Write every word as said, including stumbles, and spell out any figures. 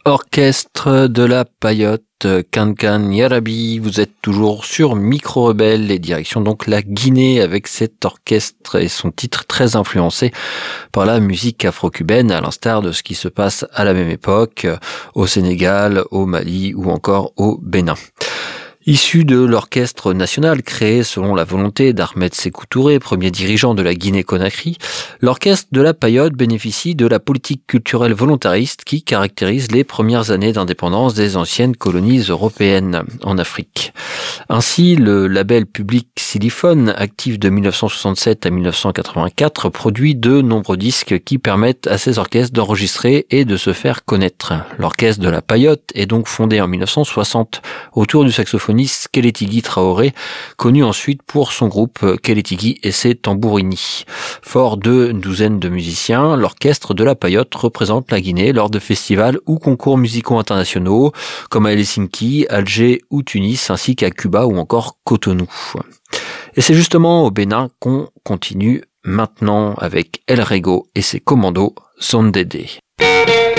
Orchestre de la Paillote, Kankan Yarabi, vous êtes toujours sur Micro Rebelle et direction donc la Guinée avec cet orchestre et son titre très influencé par la musique afro-cubaine, à l'instar de ce qui se passe à la même époque au Sénégal, au Mali ou encore au Bénin. Issu de l'orchestre national créé selon la volonté d'Ahmed Sékou Touré, premier dirigeant de la Guinée-Conakry, l'orchestre de la Paillote bénéficie de la politique culturelle volontariste qui caractérise les premières années d'indépendance des anciennes colonies européennes en Afrique. Ainsi, le label public Xylophone, actif de mille neuf cent soixante-sept à mille neuf cent quatre-vingt-quatre, produit de nombreux disques qui permettent à ces orchestres d'enregistrer et de se faire connaître. L'orchestre de la Paillote est donc fondé en mille neuf cent soixante autour du saxophoniste Kélétigui Traoré, connu ensuite pour son groupe Kélétigui et ses Tambourini. Fort d'une douzaine de musiciens, l'orchestre de la Paillote représente la Guinée lors de festivals ou concours musicaux internationaux, comme à Helsinki, Alger ou Tunis, ainsi qu'à Cuba ou encore Cotonou. Et c'est justement au Bénin qu'on continue maintenant avec El Rego et ses commandos Zondédé.